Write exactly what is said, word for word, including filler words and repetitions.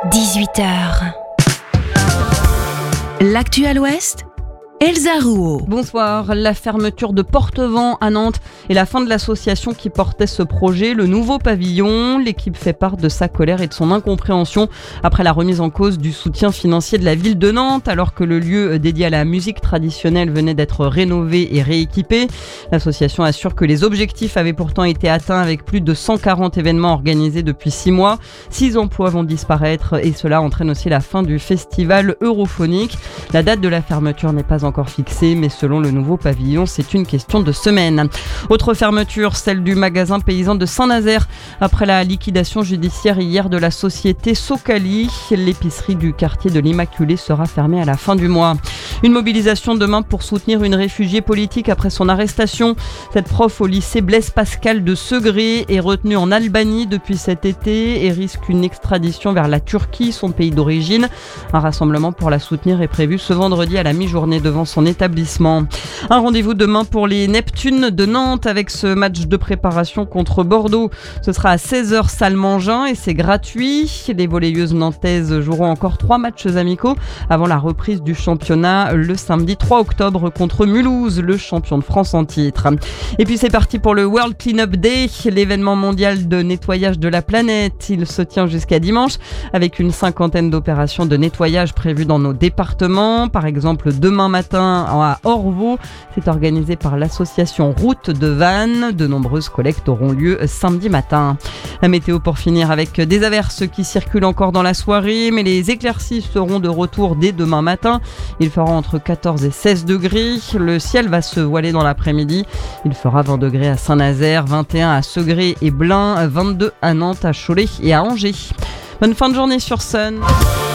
dix-huit heures. L'actu à l'Ouest, Elsa Rouault. Bonsoir. La fermeture de Portevent à Nantes et la fin de l'association qui portait ce projet, le nouveau pavillon. L'équipe fait part de sa colère et de son incompréhension après la remise en cause du soutien financier de la ville de Nantes, alors que le lieu dédié à la musique traditionnelle venait d'être rénové et rééquipé. L'association assure que les objectifs avaient pourtant été atteints avec plus de cent quarante événements organisés depuis six mois. Six emplois vont disparaître et cela entraîne aussi la fin du festival Europhonique. La date de la fermeture n'est pas encore encore fixé, mais selon le nouveau pavillon, c'est une question de semaine. Autre fermeture, celle du magasin paysan de Saint-Nazaire. Après la liquidation judiciaire hier de la société Socali, l'épicerie du quartier de l'Immaculée sera fermée à la fin du mois. Une mobilisation demain pour soutenir une réfugiée politique après son arrestation. Cette prof au lycée Blaise Pascal de Segré est retenue en Albanie depuis cet été et risque une extradition vers la Turquie, son pays d'origine. Un rassemblement pour la soutenir est prévu ce vendredi à la mi-journée devant son établissement. Un rendez-vous demain pour les Neptunes de Nantes avec ce match de préparation contre Bordeaux. Ce sera à seize heures salle Mangin et c'est gratuit. Les volleyeuses nantaises joueront encore trois matchs amicaux avant la reprise du championnat le samedi trois octobre contre Mulhouse, le champion de France en titre. Et puis c'est parti pour le World Cleanup Day, l'événement mondial de nettoyage de la planète. Il se tient jusqu'à dimanche avec une cinquantaine d'opérations de nettoyage prévues dans nos départements. Par exemple, demain matin à Orvaux, c'est organisé par l'association Route de Vannes. De nombreuses collectes auront lieu samedi matin. La météo pour finir avec des averses qui circulent encore dans la soirée, mais les éclaircies seront de retour dès demain matin. Il fera entre quatorze et seize degrés. Le ciel va se voiler dans l'après-midi. Il fera vingt degrés à Saint-Nazaire, vingt et un à Segré et Blain, vingt-deux à Nantes, à Cholet et à Angers. Bonne fin de journée sur Sun.